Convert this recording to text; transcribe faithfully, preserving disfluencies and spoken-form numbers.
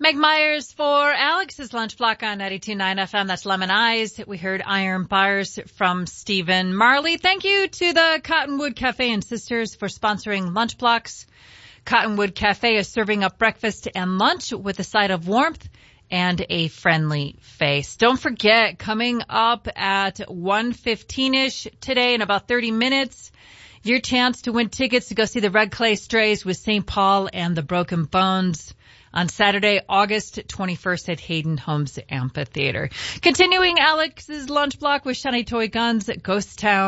Meg Myers for Alex's Lunch Block on ninety-two point nine F M. That's Lemon Eyes. We heard Iron Bars from Stephen Marley. Thank you to the Cottonwood Cafe and Sisters for sponsoring Lunch Blocks. Cottonwood Cafe is serving up breakfast and lunch with a side of warmth and a friendly face. Don't forget, coming up at one fifteen-ish today in about thirty minutes, your chance to win tickets to go see the Red Clay Strays with Saint Paul and the Broken Bones on Saturday, August twenty-first at Hayden Homes Amphitheater. Continuing Alex's Lunch Block with Shiny Toy Guns at Ghost Town.